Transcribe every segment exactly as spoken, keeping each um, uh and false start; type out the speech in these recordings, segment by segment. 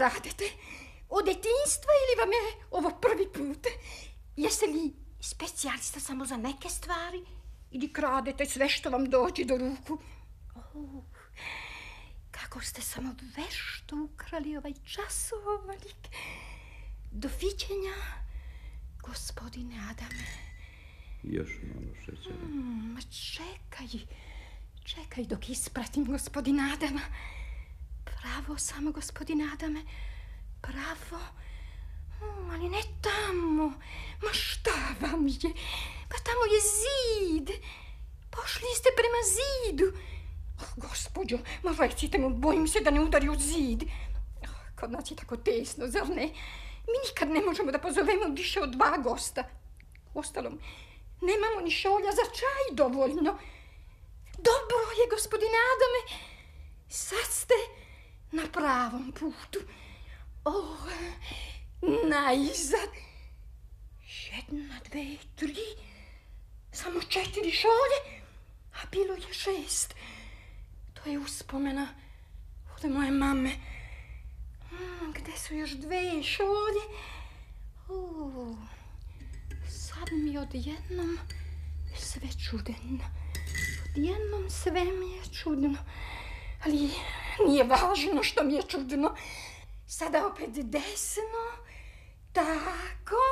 kradete? Od detinjstva ili vam je ovo prvi put? Jeste li specijalista samo za neke stvari ili kradete sve što vam dođe do ruku? Oh, kako ste samo vešto ukrali ovaj časovnik. Do viđenja, gospodine Adame. Još malo šećera. Mm, čekaj, čekaj dok ispratim gospodina Adama. Pravo samo, gospodine Adame, pravo. Mm, ali ne tamo. Ma šta vam je? Pa tamo je zid. Pošli ste prema zidu. Oh, gospođo, ma recite mu, bojim se da ne udari u zid. Oh, kod nas je tako tesno, zar ne? Mi nikad ne možemo da pozovemo više od dva gosta. Ostalom, nemamo ni šolja za čaj dovoljno. Dobro je, gospodine Adame. Sad ste na pravom putu. Oh, najzad. Jedna, dve, tri. Samo četiri šolje, a bilo je šest. To je uspomena od moje mame. Hmm, gde su još dve šolje? Uh, sad mi odjednom sve čudno. Odjednom sve mi je čudno. Ali nije važno što mi je čudno. Sada opet desno. Tako.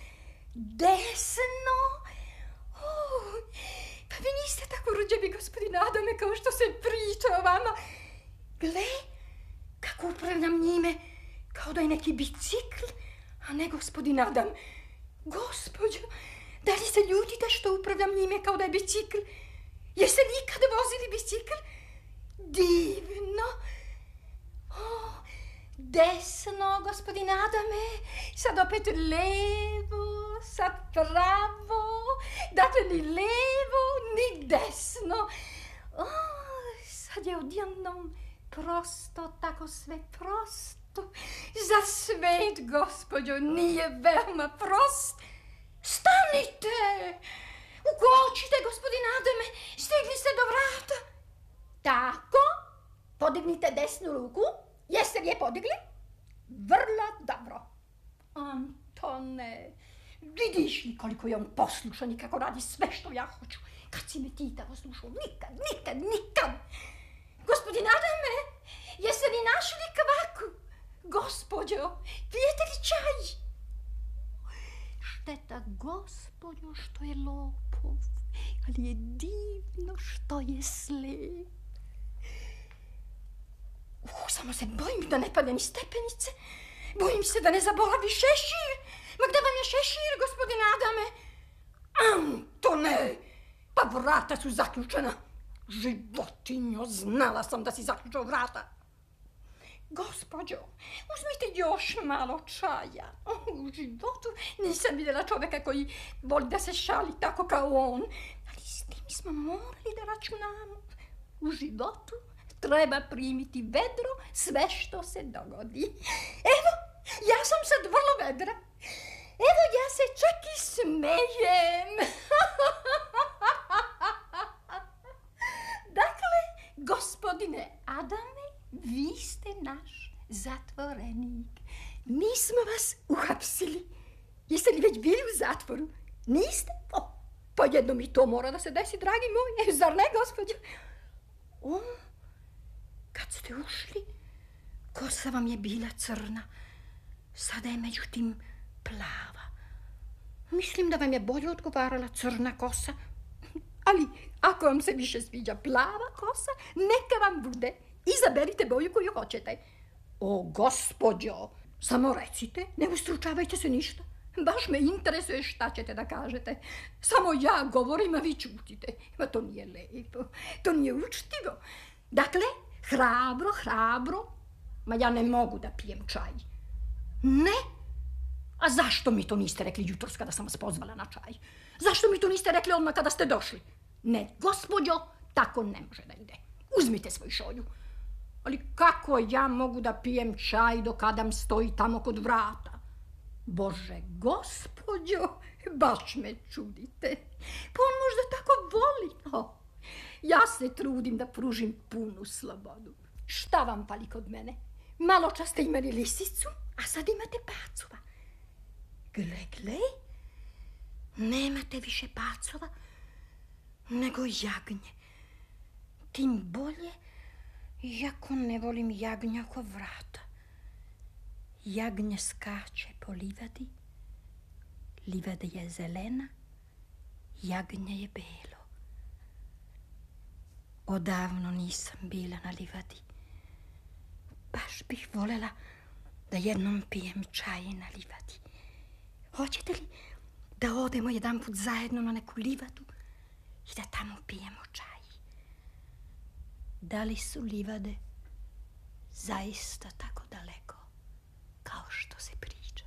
Desno. Uh, pa vi niste tako rođeni, gospodine Adame, kao što se priča o vama. Gle, kako upravljam njime, kao da je neki bicikl, a ne gospodin Adam. Gospođo, da li se ljutite što upravljam njime kao da je bicikl? Jeste nikada vozili bicikl? Divno. Oh, desno, gospodin Adame, sad opet levo, sad pravo, dakle ni levo, ni desno. Oh, sad je odjednom prosto, tako sve prosto. Za svet, gospođo, nije veoma prost. Stanite! Ukočite, gospodin Adame, stigli ste do vrata. Tako, podignite desnu ruku. Jeste li je podigli? Vrlo dobro. Antone, vidiš li koliko je on poslušan i kako radi sve što ja hoću? Kad si me ti tako slušao? Nikad, nikad, nikad. Gospodin Adame, jeste li našli kvaku? Gospođo, pijete li čaj? Šteta, gospođo, što je lopov, ali je divno što je slep. Uh, samo se bojim da ne padne ni stepenice. Bojim se da ne zaboravi šešir. Ma gde vam je šešir, gospodine Adame? Antone, pa vrata su zaključena. Životinjo, znala sam da si zaključao vrata. Gospođo, uzmite još malo čaja. U životu nisam vidjela čoveka koji voli da se šali tako kao on. Ali s tim smo morali da računamo. U životu treba primiti vedro sve što se dogodi. Evo, ja sam sad vrlo vedra. Evo, ja se čak i smejem. Dakle, gospodine Adame, vi ste naš zatvorenik. Mi smo vas uhapsili. Jeste li već bili u zatvoru? Niste? O, pa jednom i to mora da se desi, dragi moj. Zar ne, gospođo? O, kad ste ušli, kosa vam je bila crna. Sada je međutim plava. Mislim da vam je bolje odgovarala crna kosa. Ali ako vam se više sviđa plava kosa, neka vam bude. Izaberite boju koju hoćete. O, gospođo, samo recite, ne ustručavajte se ništa. Baš me interesuje šta ćete da kažete. Samo ja govorim, a vi čutite. Ma to nije lepo, to nije učtivo. Dakle, hrabro, hrabro, ma ja ne mogu da pijem čaj. Ne? A zašto mi to niste rekli jutros kada sam vas pozvala na čaj? Zašto mi to niste rekli odmah kada ste došli? Ne, gospođo, tako ne može da ide. Uzmite svoju šolju. Ali kako ja mogu da pijem čaj dok Adam stoji tamo kod vrata? Bože, gospođo, baš me čudite. Pa on možda tako voli. Oh, ja se trudim da pružim punu slobodu. Šta vam fali kod mene? Malo čas ste imali lisicu, a sad imate pacova. Gle, gle, nemate više pacova nego jagnje. Tim bolje, iako ne volim jagnja oko vrata. Jagnje skače po livadi, livada je zelena, jagnje je belo. Odavno nisam bila na livadi. Baš bih voljela da jednom pijem čaj na livadi. Hoćete li da odemo jedan put zajedno na neku livadu i da tamo pijemo čaj? Da li su livade zaista tako daleko kao što se priča?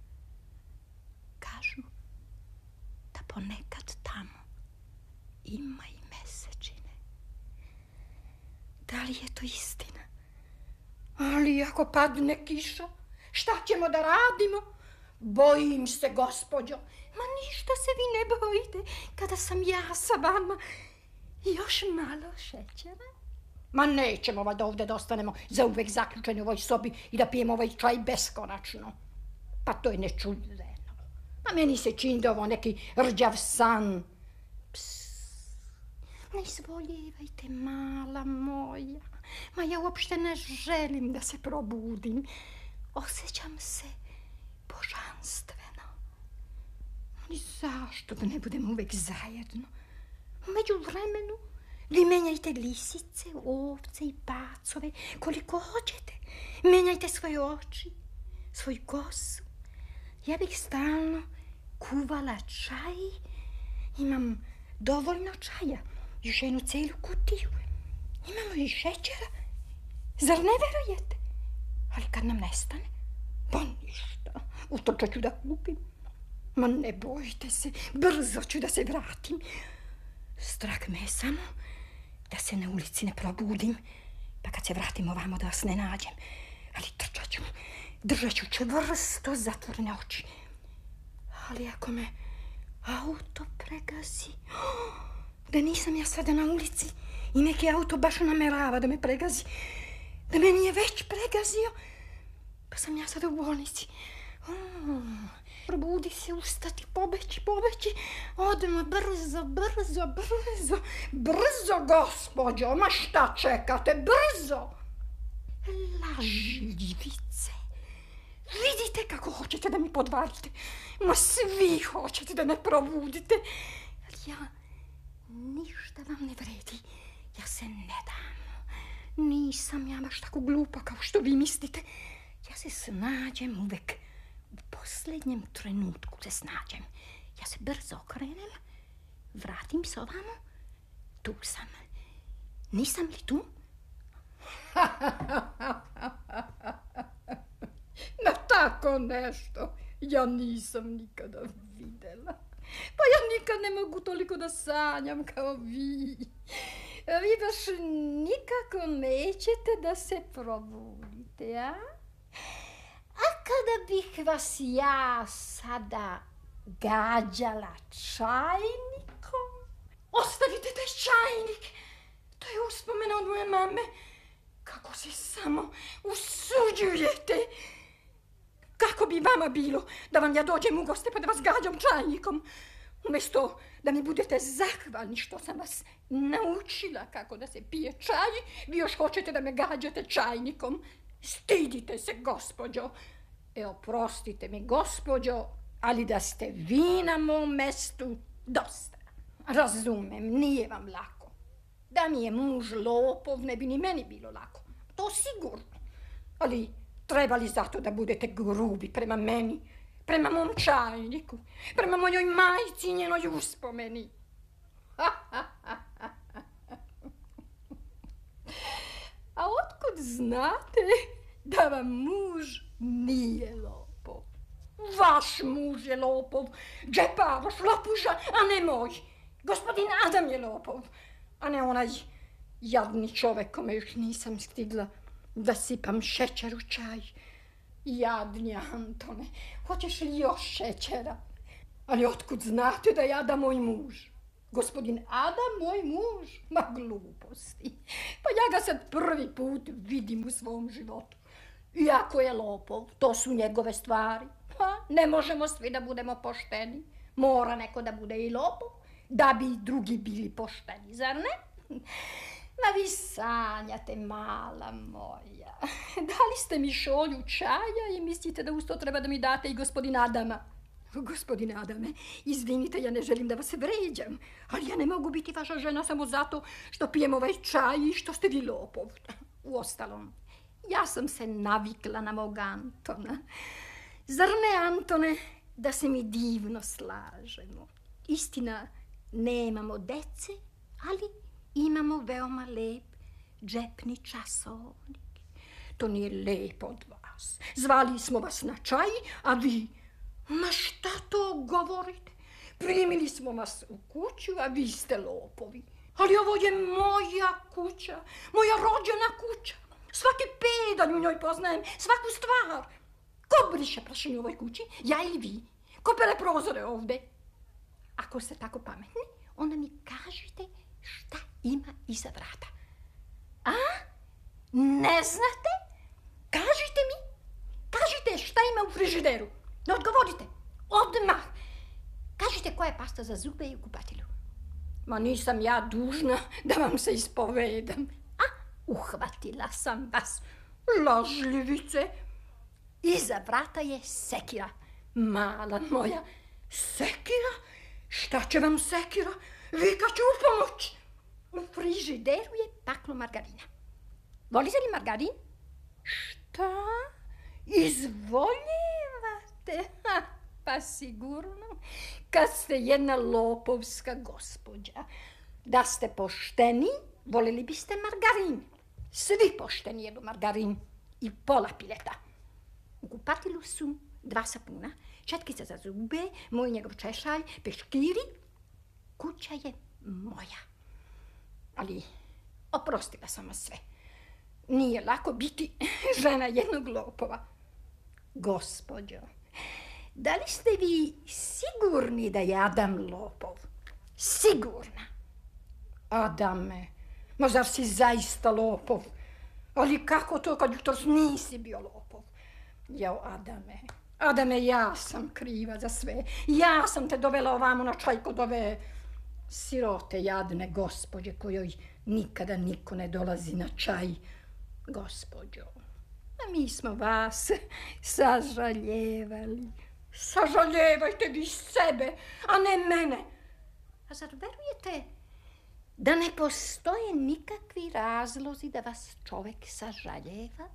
Kažu da ponekad tamo ima i mesečine. Da li je to istina? Ali ako padne kiša, šta ćemo da radimo? Bojim se, gospođo. Ma ništa se vi ne bojite kada sam ja sa vama. Još malo šećera? Ma nećemo valjda ovdje da ostanemo zauvek zaključeni u ovoj sobi i da pijemo ovaj čaj beskonačno. Pa to je nečudeno. A meni se čini da ovo neki rđav san. Psst, ne izvoljevajte, mala moja. Ma ja uopšte ne želim da se probudim. Osjećam se božanstveno. Ni zašto da ne budemo uvek zajedno? Među vremenu vi menjajte lisice, ovce i pacove koliko hoćete. Menjajte svoje oči, svoju kosu. Ja bih stalno kuvala čaj. Imam dovoljno čaja, još jednu celu kutiju. Imamo i šećera. Zar ne verujete? Ali kad nam nestane, pa ništa, utrčat ću da kupim. Ma ne bojte se, brzo ću da se vratim. Strah me je samo da se na ulici ne probudim, pa kad se vratim ovamo da vas ne nađem. Ali trčat ću, držat ću čvrsto zatvorene oči. Ali ako me auto pregazi, da nisam ja sada na ulici i neki auto baš namerava da me pregazi, da meni je već pregazio, pa sam ja sada u bolnici. Oh, probudi se, ustati, pobeći, pobeći, odmah, brzo, brzo, brzo, brzo, gospođo, ma šta čekate, brzo! Lažljivice, vidite kako hoćete da mi podvalite, ma svi hoćete da me probudite, ali ja, ništa vam ne vredi, ja se ne dam, nisam ja baš tako glupa kao što vi mislite, ja se snađem uvek. U posljednjem trenutku se snađem. Ja se brzo okrenem, vratim se ovamo. Tu sam. Nisam li tu? Na tako nešto ja nisam nikada videla. Pa ja nikad ne mogu toliko da sanjam kao vi. Vi baš nikako nećete da se probudite, a? A kada bih vas ja sada gađala čajnikom? Ostavite taj čajnik! To je uspomena od moje mame. Kako se samo usuđujete? Kako bi vama bilo da vam ja dođem u goste pa da vas gađam čajnikom? Umjesto da mi budete zahvalni što sam vas naučila kako da se pije čaj, vi još hoćete da me gađate čajnikom. Stidite se, gospođo. E, oprostite mi, gospođo, ali da ste vi na mom mestu, dosta. Razumem, nije vam lako. Da mi je muž lopov, ne bi ni meni bilo lako. To sigurno. Ali treba li zato da budete grubi prema meni, prema mom čajniku, prema mojoj majci i njenoj uspomeni? A otkud znate da vam muž nije lopov? Vaš muž je lopov, džepavaš, lopuža, a ne moj. Gospodin Adam je lopov, a ne onaj jadni čovek kome još nisam stigla da sipam šećer u čaj. Jadni Antone, hoćeš li još šećera? Ali otkud znate da je Adam moj muž? Gospodin Adam, moj muž? Ma gluposti. Pa ja ga sad prvi put vidim u svom životu. Iako je lopov, to su njegove stvari. Ha, ne možemo svi da budemo pošteni. Mora neko da bude i lopov, da bi drugi bili pošteni, zar ne? Ma vi sanjate, mala moja. Dali ste mi šolju čaja i mislite da uz to treba da mi date i gospodin Adama. Gospodine Adame, izvinite, ja ne želim da vas vređam, ali ja ne mogu biti vaša žena samo zato što pijem ovaj čaj i što ste vi lopov. Uostalom, ja sam se navikla na mog Antona. Zar ne, Antone, da se mi divno slažemo? Istina, nemamo dece, ali imamo veoma lep džepni časovnik. To nije lepo od vas. Zvali smo vas na čaj, a vi... Ma šta to govorite? Primili smo vas u kuću, a vi ste lopovi. Ali ovo je moja kuća, moja rođena kuća. Svaki pedalj u njoj poznajem, svaku stvar. Ko briše prašinu u ovoj kući? Ja ili vi? Ko pere prozore ovde? Ako ste tako pametni, onda mi kažite šta ima iza vrata. A? Ne znate? Kažite mi. Kažite šta ima u frižideru. Ne odgovorite. Odmah. Kažite koja je pasta za zube i u kupatilu. Ma nisam ja dužna da vam se ispovedam. A, uhvatila sam vas. Lažljivice. Iza vrata je sekira. Mala moja. Sekira? Šta će vam sekira? Vikaću u pomoć. U frižideru je paklo margarina. Volite li margarin? Šta? Izvoljevate? Ha, pa sigurno. Kad ste jedna lopovska gospođa. Da ste pošteni, volili biste margarin. Svi pošteni jedu margarin. I pola pileta. U kupatilu su dva sapuna, četkica za zube, moj njegov češalj, peškiri. Kuća je moja. Ali oprostila sam vas sve. Nije lako biti žena jednog lopova. Gospođo, da li ste vi sigurni da je Adam lopov? Sigurna. Adame, ma zar si zaista lopov? Ali kako to kad jutros nisi bio lopov? Jao, Adame, Adame, ja sam kriva za sve. Ja sam te dovela ovamo na čaj kod ove sirote jadne gospođe kojoj nikada niko ne dolazi na čaj. Gospođo, a mi smo vas sažaljevali. Sažaljevajte vi sebe, a ne mene. A zar verujete da ne postoje nikakvi razlozi da vas čovek sažaljeva?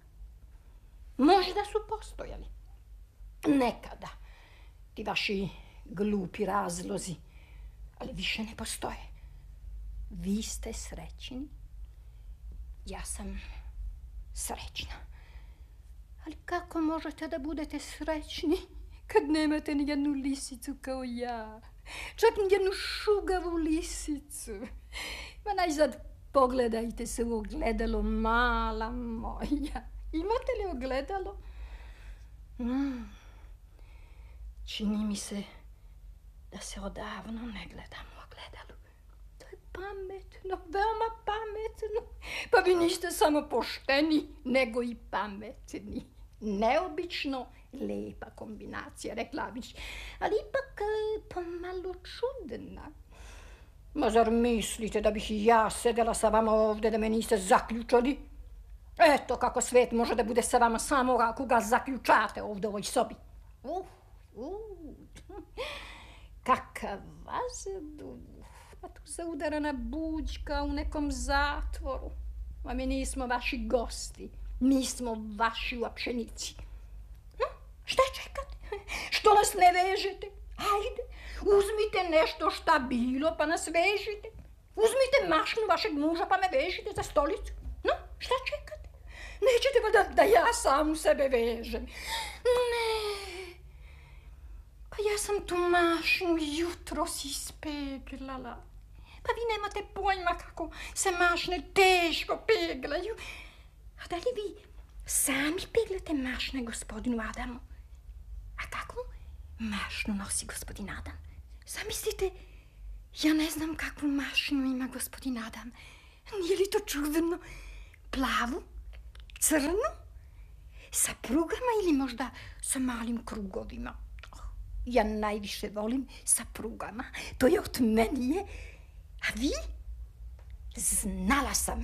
Možda su postojali. Nekada. Ti vaši glupi razlozi. Ali više ne postoje. Vi ste srećni. Ja sam srećna. Ali kako možete da budete srećni kad nemate ni jednu lisicu kao ja? Čak ni jednu šugavu lisicu. Ma najzad pogledajte se u ogledalo, mala moja. Imate li ogledalo? Mm. Čini mi se da se odavno ne gledam u ogledalu. To je pametno, veoma pametno. Pa vi niste samo pošteni, nego i pametni. Neobično lepa kombinacija, rekla bih, ali ipak pomalo čudna. Ma zar mislite da bih i ja sedela sa vama ovde da me niste zaključali? Eto kako svet može da bude sa vama samo ako ga zaključate ovde u ovoj sobi. Uf, uf, kakav vazduh, pa tu zaudarana buđka u nekom zatvoru. A mi nismo vaši gosti, mi smo vaši u apšenici. Hm, šta čekate? Što nas ne vežete? Ajde, uzmite nešto šta bilo pa nas vežite. Uzmite mašnu vašeg muža pa me vežite za stolicu. No, šta čekate? Nećete valjda da ja sam u sebe vežem? Ne. Pa ja sam tu mašnu jutros ispeglala. Pa vi nemate pojma kako se mašne teško peglaju. A da li vi sami peglate mašne gospodinu Adamu? A kakvu mašnu nosi gospodin Adam? Zamislite, ja ne znam kakvu mašnu ima gospodin Adam. Nije li to čudno? Plavu? Crnu? sa prugama ili možda sa malim krugovima? Ja najviše volim sa prugama. To je od menije. A vi? Znala sam.